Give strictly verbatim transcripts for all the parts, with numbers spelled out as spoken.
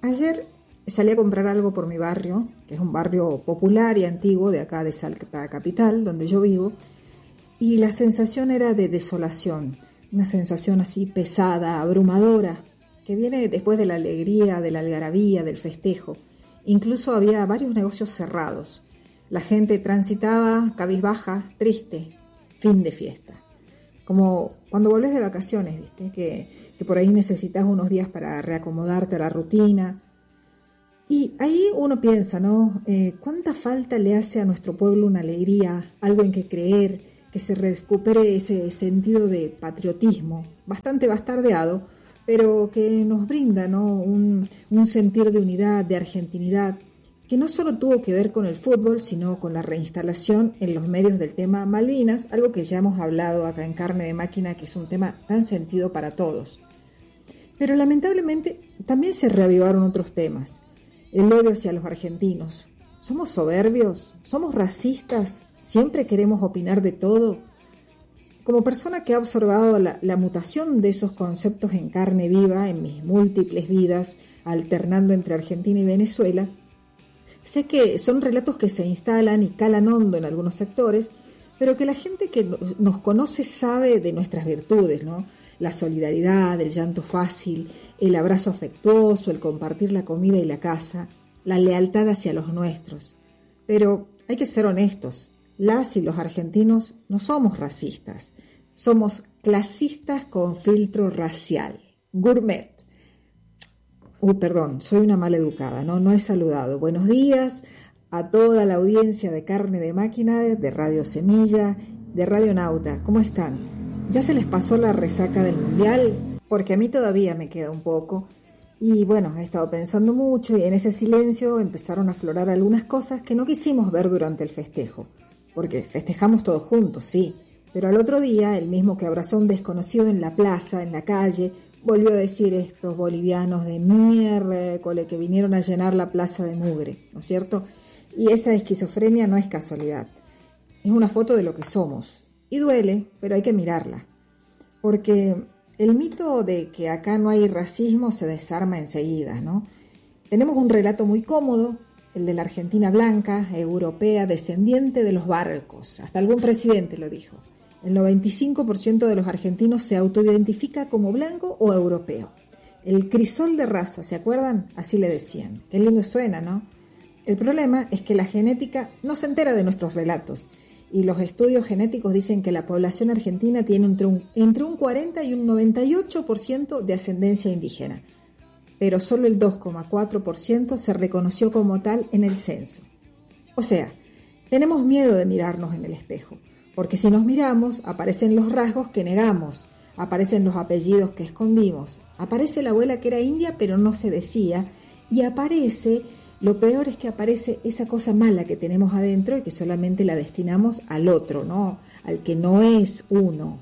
Ayer salí a comprar algo por mi barrio, que es un barrio popular y antiguo de acá de Salta Capital, donde yo vivo, y la sensación era de desolación, una sensación así pesada, abrumadora, que viene después de la alegría, de la algarabía, del festejo. Incluso había varios negocios cerrados. La gente transitaba cabizbaja, triste, fin de fiesta. Como cuando volvés de vacaciones, ¿viste? Que, que por ahí necesitas unos días para reacomodarte a la rutina. Y ahí uno piensa, ¿no? Eh, ¿Cuánta falta le hace a nuestro pueblo una alegría, algo en que creer, que se recupere ese sentido de patriotismo, bastante bastardeado, pero que nos brinda, ¿no? un, un sentir de unidad, de argentinidad, que no solo tuvo que ver con el fútbol, sino con la reinstalación en los medios del tema Malvinas, algo que ya hemos hablado acá en Carne de Máquina, que es un tema tan sentido para todos. Pero lamentablemente también se reavivaron otros temas. El odio hacia los argentinos. ¿Somos soberbios? ¿Somos racistas? ¿Siempre queremos opinar de todo? Como persona que ha observado la, la mutación de esos conceptos en carne viva en mis múltiples vidas, alternando entre Argentina y Venezuela, sé que son relatos que se instalan y calan hondo en algunos sectores, pero que la gente que nos conoce sabe de nuestras virtudes, ¿no? La solidaridad, el llanto fácil, el abrazo afectuoso, el compartir la comida y la casa, la lealtad hacia los nuestros. Pero hay que ser honestos. Las y los argentinos no somos racistas, somos clasistas con filtro racial, gourmet. Uy, perdón, soy una maleducada, ¿no? No he saludado. Buenos días a toda la audiencia de Carne de Máquina, de Radio Semilla, de Radio Nauta. ¿Cómo están? ¿Ya se les pasó la resaca del Mundial? Porque a mí todavía me queda un poco. Y bueno, he estado pensando mucho y en ese silencio empezaron a aflorar algunas cosas que no quisimos ver durante el festejo. Porque festejamos todos juntos, sí, pero al otro día, el mismo que abrazó a un desconocido en la plaza, en la calle, volvió a decir estos bolivianos de miércoles que vinieron a llenar la plaza de mugre, ¿no es cierto? Y esa esquizofrenia no es casualidad, es una foto de lo que somos, y duele, pero hay que mirarla, porque el mito de que acá no hay racismo se desarma enseguida, ¿no? Tenemos un relato muy cómodo, el de la Argentina blanca, europea, descendiente de los barcos. Hasta algún presidente lo dijo. El noventa y cinco por ciento de los argentinos se autoidentifica como blanco o europeo. El crisol de raza, ¿se acuerdan? Así le decían. Qué lindo suena, ¿no? El problema es que la genética no se entera de nuestros relatos y los estudios genéticos dicen que la población argentina tiene entre un, entre un cuarenta y un noventa y ocho por ciento de ascendencia indígena. Pero solo el dos coma cuatro por ciento se reconoció como tal en el censo. O sea, tenemos miedo de mirarnos en el espejo, porque si nos miramos, aparecen los rasgos que negamos, aparecen los apellidos que escondimos, aparece la abuela que era india pero no se decía, y aparece, lo peor es que aparece esa cosa mala que tenemos adentro y que solamente la destinamos al otro, ¿no? Al que no es uno.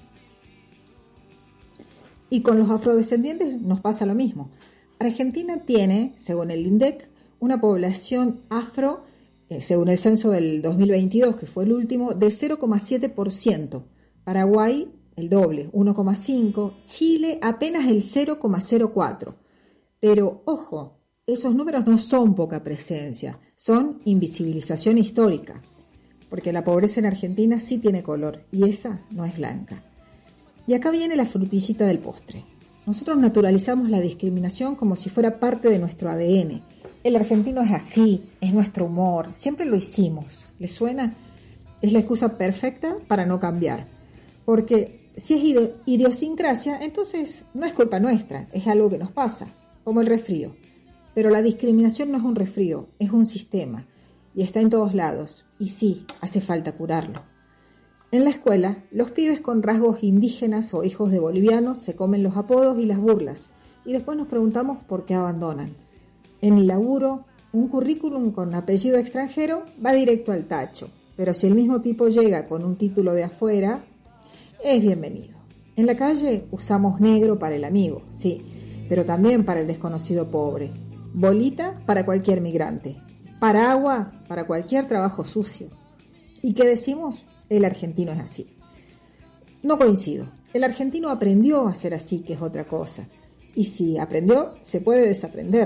Y con los afrodescendientes nos pasa lo mismo. Argentina tiene, según el INDEC, una población afro, eh, según el censo del dos mil veintidós, que fue el último, de cero coma siete por ciento. Paraguay, el doble, uno coma cinco por ciento. Chile, apenas el cero coma cero cuatro por ciento. Pero, ojo, esos números no son poca presencia, son invisibilización histórica. Porque la pobreza en Argentina sí tiene color, y esa no es blanca. Y acá viene la frutillita del postre. Nosotros naturalizamos la discriminación como si fuera parte de nuestro A D N. El argentino es así, es nuestro humor, siempre lo hicimos. ¿Les suena? Es la excusa perfecta para no cambiar. Porque si es idiosincrasia, entonces no es culpa nuestra, es algo que nos pasa, como el resfrío. Pero la discriminación no es un resfrío, es un sistema, y está en todos lados, y sí, hace falta curarlo. En la escuela, los pibes con rasgos indígenas o hijos de bolivianos se comen los apodos y las burlas, y después nos preguntamos por qué abandonan. En el laburo, un currículum con apellido extranjero va directo al tacho, pero si el mismo tipo llega con un título de afuera, es bienvenido. En la calle usamos negro para el amigo, sí, pero también para el desconocido pobre. Bolita para cualquier migrante. Paraguas para cualquier trabajo sucio. ¿Y qué decimos? El argentino es así. No coincido. El argentino aprendió a ser así, que es otra cosa. Y si aprendió, se puede desaprender.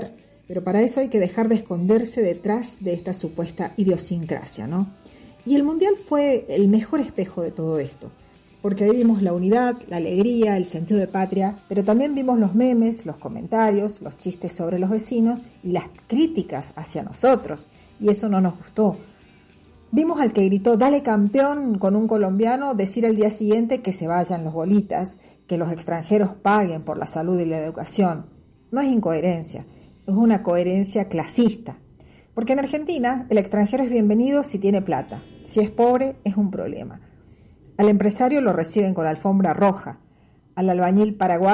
pero para eso hay que dejar de esconderse detrás de esta supuesta idiosincrasia, ¿no? Y el Mundial fue el mejor espejo de todo esto, porque ahí vimos la unidad, la alegría, el sentido de patria, pero también vimos los memes, los comentarios, los chistes sobre los vecinos y las críticas hacia nosotros, y eso no nos gustó. Vimos al que gritó "dale campeón" con un colombiano decir al día siguiente que se vayan los bolitas, que los extranjeros paguen por la salud y la educación. No es incoherencia, es una coherencia clasista. Porque en Argentina el extranjero es bienvenido si tiene plata, si es pobre es un problema. Al empresario lo reciben con alfombra roja, al albañil paraguayo